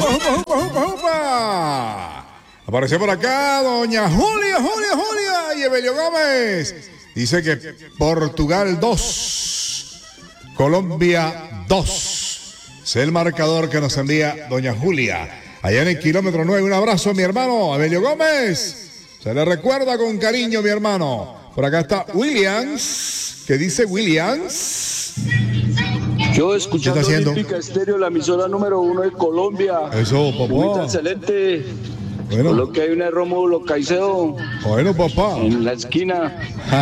¡Upa! Apareció por acá doña Julia y Evelio Gómez. Dice que Portugal 2, Colombia 2. Es el marcador que nos envía doña Julia. Allá en el kilómetro 9, un abrazo, mi hermano Evelio Gómez. Se le recuerda con cariño, mi hermano. Por acá está Williams. ¿Qué dice Williams? Yo escuchando Olímpica Estéreo, la emisora número 1 de Colombia. Eso, papá. Excelente. Bueno. Lo que hay una de Rómulo Caicedo. Bueno, papá. En la esquina.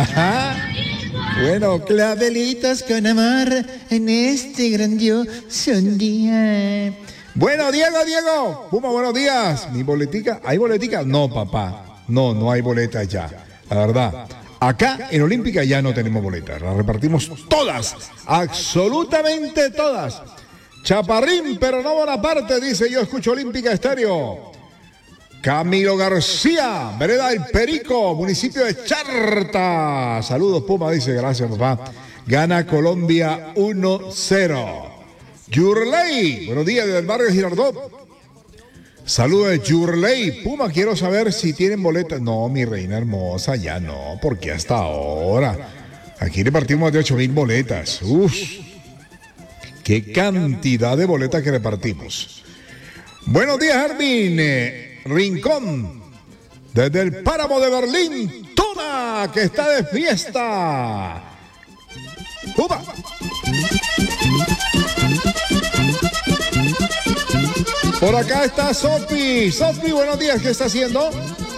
Bueno, clavelitos con amor en este grandioso día. Bueno, Diego. Puma, buenos días. ¿Mi boletica? ¿Hay boletica? No, papá. No hay boletas ya. La verdad. Acá en Olímpica ya no tenemos boletas, las repartimos todas, absolutamente todas. Chaparrín, pero no Bonaparte, dice yo escucho Olímpica Estéreo. Camilo García, vereda El Perico, municipio de Charta. Saludos, Puma, dice, gracias, papá. Gana Colombia 1-0. Yurley, buenos días desde el barrio Girardot. Saludos de Yurley. Puma, quiero saber si tienen boletas. No, mi reina hermosa, ya no, porque hasta ahora. Aquí repartimos más de 8,000 boletas. Uf, qué cantidad de boletas que repartimos. Buenos días, Jardín. Rincón, desde el Páramo de Berlín, Tona, que está de fiesta. Puma. Por acá está Sofi. Sofi, buenos días, ¿qué está haciendo?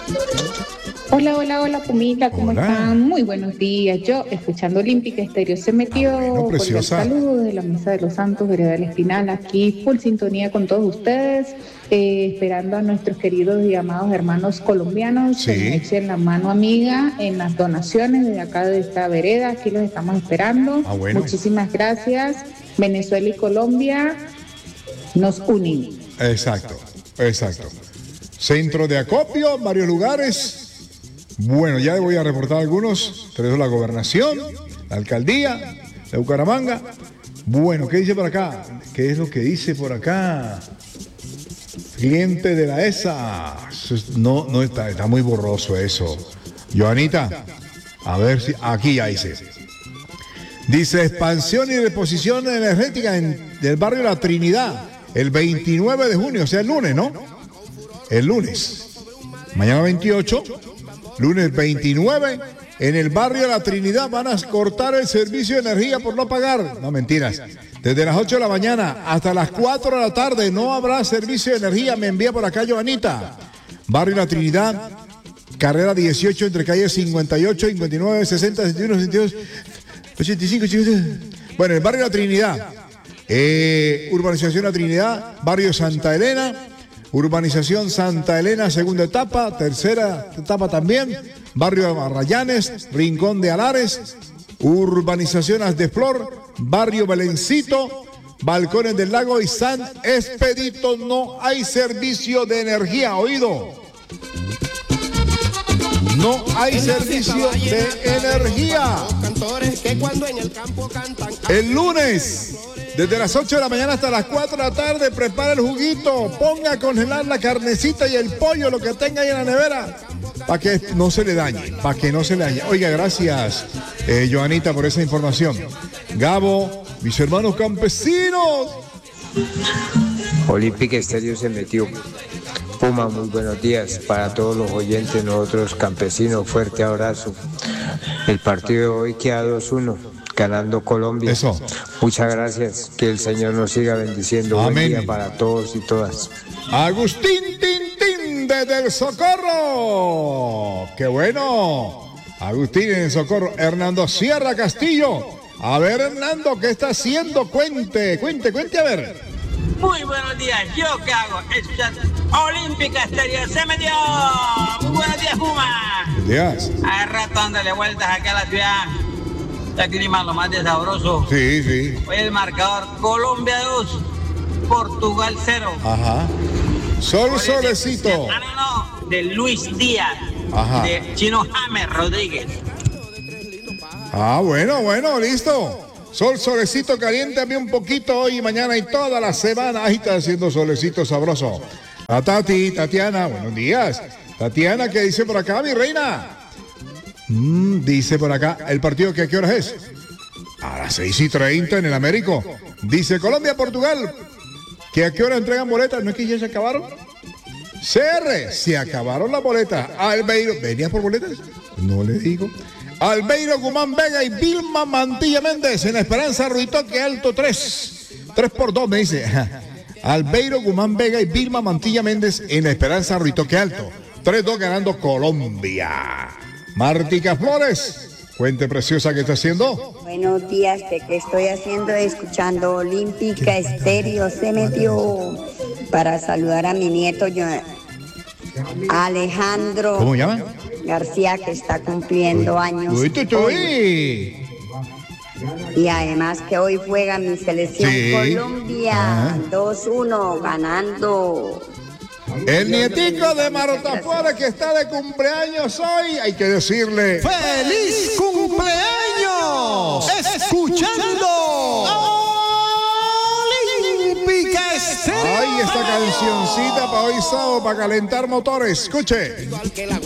Hola, Pumita, ¿cómo están? Muy buenos días. Yo, escuchando Olímpica Estéreo, se metió bueno, por el preciosa. saludo de la Mesa de los Santos, Vereda del Espinal, aquí full sintonía con todos ustedes, esperando a nuestros queridos y amados hermanos colombianos que nos echen la mano amiga en las donaciones de acá de esta vereda. Aquí los estamos esperando. Bueno. Muchísimas gracias. Venezuela y Colombia nos unen. Exacto. Centro de acopio, varios lugares. Bueno, ya voy a reportar algunos. Tenemos la gobernación, la alcaldía de Bucaramanga. Bueno, ¿qué dice por acá? ¿Qué es lo que dice por acá? Cliente de la ESA. No está muy borroso eso. Joanita, a ver si aquí ya dice. Dice expansión y reposición energética del barrio La Trinidad. El 29 de junio, o sea, el lunes, ¿no? El lunes. Mañana 28, lunes 29, en el barrio La Trinidad van a cortar el servicio de energía por no pagar. No, mentiras. Desde las 8 de la mañana hasta las 4 de la tarde no habrá servicio de energía. Me envía por acá Joanita. Barrio La Trinidad, carrera 18 entre calles 58, 59, 60, 61, 62, 85, 85. Bueno, el barrio La Trinidad. Urbanización La Trinidad, barrio Santa Elena, urbanización Santa Elena, segunda etapa, tercera etapa también, barrio Arrayanes, Rincón de Alares, urbanización As de Flor, barrio Belencito, Balcones del Lago y San Expedito. No hay servicio de energía, oído. No hay servicio de energía. El lunes, desde las 8 de la mañana hasta las 4 de la tarde, prepara el juguito, ponga a congelar la carnecita y el pollo, lo que tenga ahí en la nevera, para que no se le dañe, Oiga, gracias, Joanita, por esa información. Gabo, mis hermanos campesinos. Olímpica Estéreo se metió. Puma, muy buenos días para todos los oyentes, nosotros campesinos, fuerte abrazo. El partido de hoy queda 2-1, ganando Colombia. Eso. Muchas gracias, que el Señor nos siga bendiciendo. Amén. Buen día para todos y todas. Agustín Tintín desde el Socorro. ¡Qué bueno! Agustín en el Socorro. Hernando Sierra Castillo. A ver, Hernando, ¿qué está haciendo? Cuente, a ver. Muy buenos días, ¿yo qué hago? Escuchando Olímpica Estéreo, se metió. Muy buenos días, Puma. Buenos días. Hace rato dándole vueltas aquí a la ciudad. Este clima lo más de sabroso. Sí. Hoy el marcador, Colombia 2, Portugal 0. Ajá. Solecito. No, de Luis Díaz. Ajá. De Chino James Rodríguez. Ah, bueno, listo. Solecito, caliéntame un poquito hoy y mañana y toda la semana. Ahí está haciendo solecito sabroso. A Tatiana, buenos días. Tatiana, ¿qué dice por acá, mi reina? Dice por acá, ¿el partido que a qué horas es? A las 6:30 en el Américo. Dice Colombia-Portugal, ¿que a qué hora entregan boletas? ¿No es que ya se acabaron? CR, se acabaron las boletas. Albeiro, ¿venía por boletas? No le digo. Albeiro Guzmán Vega y Vilma Mantilla Méndez en Esperanza Ruitoque Alto 3x2 me dice. Albeiro Guzmán Vega y Vilma Mantilla Méndez en Esperanza Ruitoque Alto 3-2 ganando Colombia. Martica Flores, cuente preciosa, ¿qué está haciendo? Buenos días, ¿qué estoy haciendo? Escuchando Olímpica Estéreo. Se metió para saludar a mi nieto Alejandro. ¿Cómo llama? García, que está cumpliendo años. Uy. Y además que hoy juega mi selección Colombia 2-1 ganando. El nietico de Marta Flores que está de cumpleaños hoy, hay que decirle ¡Feliz cumpleaños! Escuchando Olímpica Estéreo. ay, esta cancioncita para hoy sábado para calentar motores. Escuche.